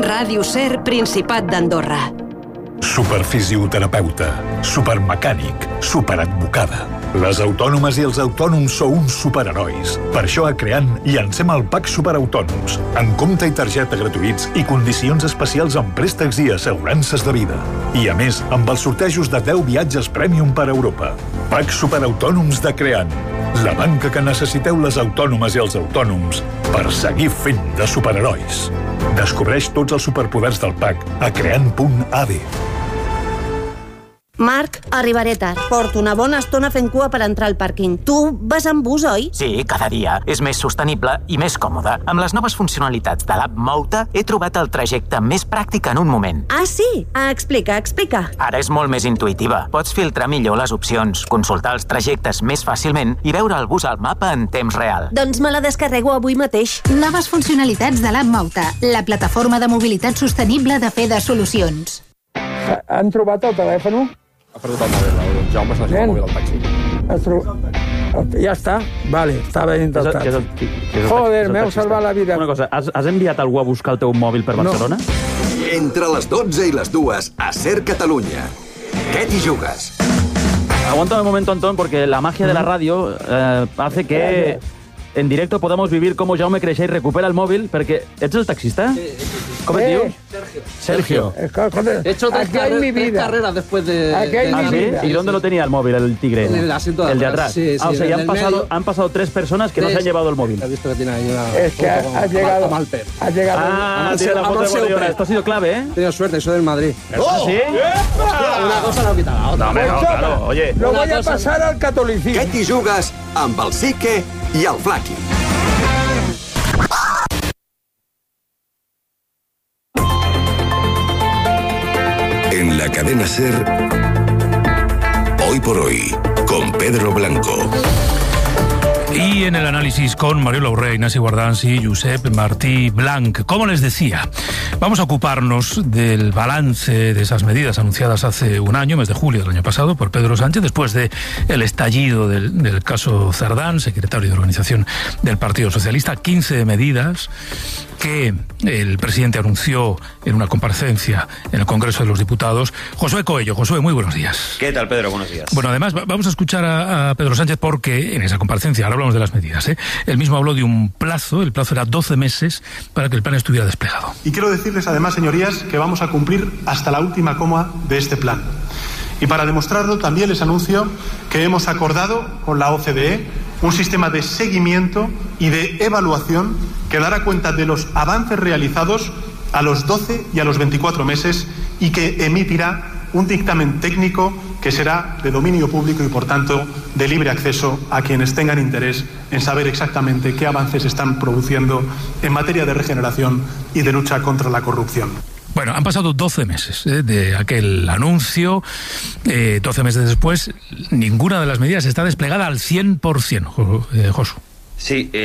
Ràdio Ser, Principat d'Andorra. Superfisioterapeuta, supermecànic, superadvocada. Les autònomes i els autònoms sou uns superherois. Per això a Creant llancem el PAC Superautònoms, amb compte i targeta gratuïts i condicions especials en préstecs i assegurances de vida. I a més, amb els sortejos de 10 viatges Premium per Europa. PAC Superautònoms de Creant. La banca que necessiteu les autònomes i els autònoms per seguir fent de superherois. Descobreix tots els superpoders del PAC a creant.ad. Marc, arribaré tard. Porto una bona estona fent cua per entrar al pàrquing. Tu vas amb bus, oi? Sí, cada dia. És més sostenible i més còmode. Amb les noves funcionalitats de l'app Mouta he trobat el trajecte més pràctic en un moment. Ah, sí? Explica. Ara és molt més intuïtiva. Pots filtrar millor les opcions, consultar els trajectes més fàcilment i veure el bus al mapa en temps real. Doncs me la descarrego avui mateix. Noves funcionalitats de l'app Mouta, la plataforma de mobilitat sostenible de Feda Solucions. Han trobat el telèfon? Ha perdut el mòbil, el Jaume s'ha deixat el mòbil al taxi. Ja està? Vale, estava intentat. Joder, m'heu salvat la vida. Una cosa, has enviat algú a buscar el teu mòbil per Barcelona? No. Entre les 12 i les 2 a Ser Catalunya. Què t'hi jugues? Aguántame un momento, Antón, porque la magia de la radio hace que en directo podamos vivir como Jaume Creixell recupera el móvil, perquè ets el taxista? ¿Cómo te digo? Sergio. He hecho tres carreras después de... ¿Ah, sí? ¿Y dónde lo tenía el móvil, el tigre? En el asiento de el de atrás. Sí, o sea, ya han pasado 3 personas que no se han llevado el móvil. Has visto que tiene ahí una... Es que ha llegado... Ha llegado... Ah, tiene la foto de Guardiola. Esto ha sido clave, ¿eh? He tenido suerte, soy del Madrid. ¿Ah, sí? Una cosa no quita la otra. No, claro, oye. Lo voy a pasar al catolicismo. Què t'hi jugues amb el Sique i el Flaqui? En la cadena Ser, Hoy por Hoy, con Pedro Blanco. Y en el análisis con Mariola Urrey, Nasi Guardans y Josep Martí Blanc. Como les decía, vamos a ocuparnos del balance de esas medidas anunciadas hace un año, mes de julio del año pasado, por Pedro Sánchez, después del estallido del caso Cerdán, secretario de organización del Partido Socialista. 15 medidas que el presidente anunció en una comparecencia en el Congreso de los Diputados. Josué Coello. Josué, muy buenos días. ¿Qué tal, Pedro? Buenos días. Bueno, además vamos a escuchar a Pedro Sánchez porque en esa comparecencia, ahora hablamos de las medidas, él mismo habló de un plazo, el plazo era 12 meses para que el plan estuviera desplegado. Y quiero decirles además, señorías, que vamos a cumplir hasta la última coma de este plan. Y para demostrarlo también les anuncio que hemos acordado con la OCDE un sistema de seguimiento y de evaluación que dará cuenta de los avances realizados a los 12 y a los 24 meses y que emitirá un dictamen técnico que será de dominio público y, por tanto, de libre acceso a quienes tengan interés en saber exactamente qué avances están produciendo en materia de regeneración y de lucha contra la corrupción. Bueno, han pasado 12 meses de aquel anuncio. 12 meses después, ninguna de las medidas está desplegada al 100%, Josu. Sí,